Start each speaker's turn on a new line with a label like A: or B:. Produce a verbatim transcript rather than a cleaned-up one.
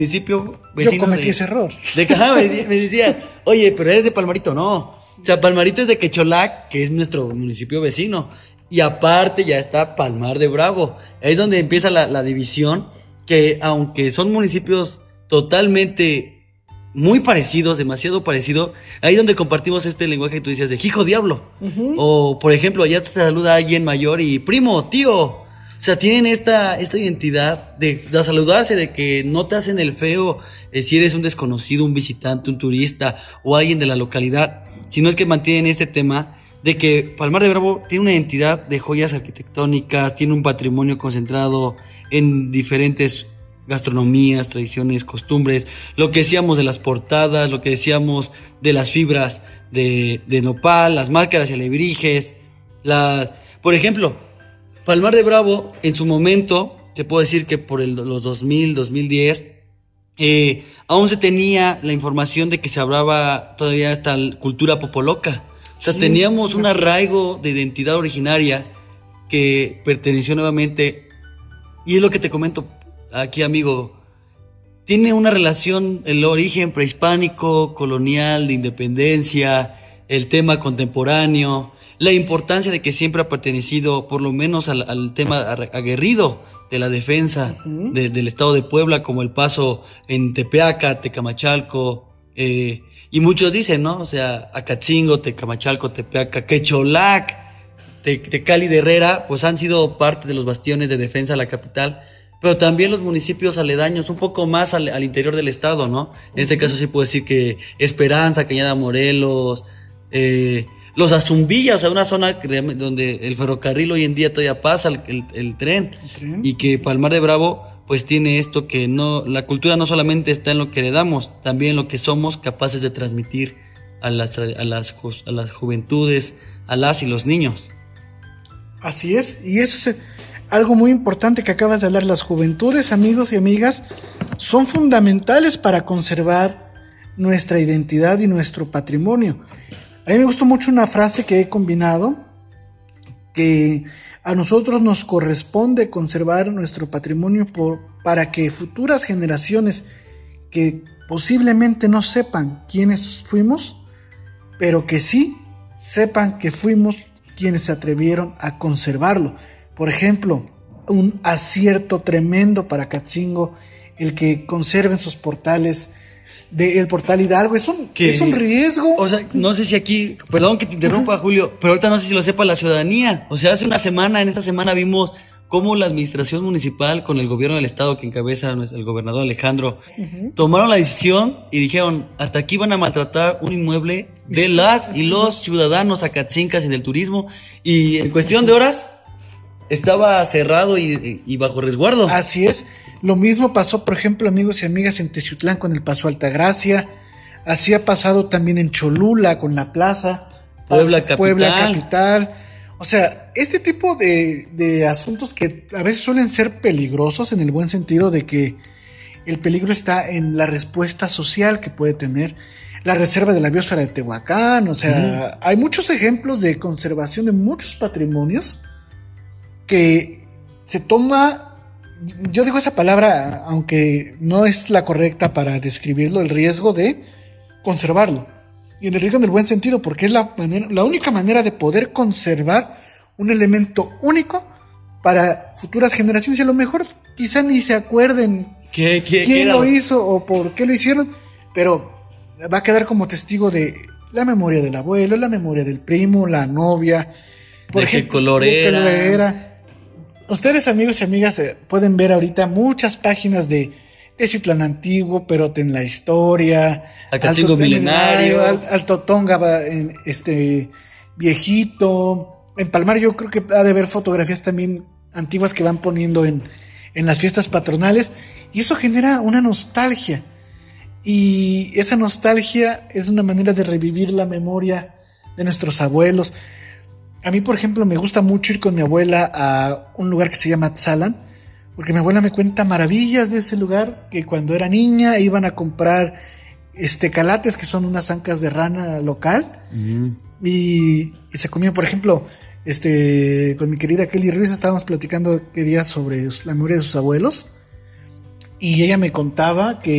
A: municipio
B: vecino. Yo cometí
A: de,
B: ese error.
A: De, ajá, me, me decía, oye, pero eres de Palmarito. No, o sea, Palmarito es de Quecholac, que es nuestro municipio vecino. Y aparte ya está Palmar de Bravo. Ahí es donde empieza la, la división, que aunque son municipios totalmente muy parecidos, demasiado parecidos, ahí es donde compartimos este lenguaje que tú decías de hijo diablo. Uh-huh. O, por ejemplo, allá te saluda alguien mayor y primo, tío. O sea, tienen esta, esta identidad de, de saludarse, de que no te hacen el feo eh, si eres un desconocido, un visitante, un turista o alguien de la localidad, sino es que mantienen este tema de que Palmar de Bravo tiene una identidad de joyas arquitectónicas, tiene un patrimonio concentrado en diferentes gastronomías, tradiciones, costumbres, lo que decíamos de las portadas, lo que decíamos de las fibras de, de nopal, las máscaras y alebrijes, las, por ejemplo, Palmar de Bravo en su momento, te puedo decir que por el, los dos mil, dos mil diez, eh, aún se tenía la información de que se hablaba todavía esta cultura popoloca. O sea, sí, teníamos un arraigo de identidad originaria que perteneció nuevamente, y es lo que te comento aquí, amigo, tiene una relación, el origen prehispánico, colonial, de independencia, el tema contemporáneo, la importancia de que siempre ha pertenecido por lo menos al, al tema aguerrido de la defensa uh-huh. de, del estado de Puebla, como el paso en Tepeaca, Tecamachalco, eh, y muchos dicen, ¿no? O sea, Acatzingo, Tecamachalco, Tepeaca, Quecholac, Te, Tecali de Herrera, pues han sido parte de los bastiones de defensa de la capital, pero también los municipios aledaños, un poco más al, al interior del estado, ¿no? En este caso sí puedo decir que Esperanza, Cañada Morelos, eh, los Azumbilla, o sea, una zona donde el ferrocarril hoy en día todavía pasa, el, el, el tren, ¿Okay? Y que Palmar de Bravo pues tiene esto que no, la cultura no solamente está en lo que heredamos, también en lo que somos capaces de transmitir a las, a las, a las juventudes, a las y los niños.
B: Así es, y eso es algo muy importante que acabas de hablar. Las juventudes, amigos y amigas, son fundamentales para conservar nuestra identidad y nuestro patrimonio. A mí me gustó mucho una frase que he combinado, que a nosotros nos corresponde conservar nuestro patrimonio por, para que futuras generaciones que posiblemente no sepan quiénes fuimos, pero que sí sepan que fuimos quienes se atrevieron a conservarlo. Por ejemplo, un acierto tremendo para Catzingo, el que conserven sus portales, de el portal Hidalgo, es un, es un riesgo.
A: O sea, no sé si aquí, perdón que te interrumpa, uh-huh. Julio, pero ahorita no sé si lo sepa la ciudadanía. O sea, hace una semana, en esta semana vimos cómo la administración municipal con el gobierno del estado que encabeza el gobernador Alejandro, uh-huh. tomaron la decisión y dijeron, hasta aquí van a maltratar un inmueble de las y los ciudadanos acatzincas y del turismo, y en cuestión de horas estaba cerrado y, y bajo resguardo.
B: Así es. Lo mismo pasó, por ejemplo, amigos y amigas, en Teciutlán con el Paso Altagracia. Así ha pasado también en Cholula con la plaza.
A: Puebla Capital.
B: Puebla Capital. O sea, este tipo de, de asuntos que a veces suelen ser peligrosos, en el buen sentido de que el peligro está en la respuesta social que puede tener la reserva de la biosfera de Tehuacán. O sea, uh-huh. hay muchos ejemplos de conservación de muchos patrimonios que se toma... Yo digo esa palabra, aunque no es la correcta para describirlo, el riesgo de conservarlo. Y el riesgo en el buen sentido, porque es la, manera, la única manera de poder conservar un elemento único para futuras generaciones. Y a lo mejor quizá ni se acuerden
A: ¿Qué, qué,
B: quién
A: qué
B: lo hizo o por qué lo hicieron, pero va a quedar como testigo de la memoria del abuelo, la memoria del primo, la novia.
A: Por de ejemplo, qué color era.
B: Qué color era. Ustedes, amigos y amigas, eh, pueden ver ahorita muchas páginas de Teciutlán Antiguo, Perote en la Historia,
A: Acatzingo Milenario,
B: Al, Alto Tonga, en, este, Viejito. En Palmar yo creo que ha de haber fotografías también antiguas que van poniendo en, en las fiestas patronales, y eso genera una nostalgia. Y esa nostalgia es una manera de revivir la memoria de nuestros abuelos. A mí, por ejemplo, me gusta mucho ir con mi abuela a un lugar que se llama Tzalan, porque mi abuela me cuenta maravillas de ese lugar, que cuando era niña iban a comprar este calates, que son unas ancas de rana local, uh-huh. y, y se comían, por ejemplo, este con mi querida Kelly Ruiz estábamos platicando qué día sobre la memoria de sus abuelos, y ella me contaba que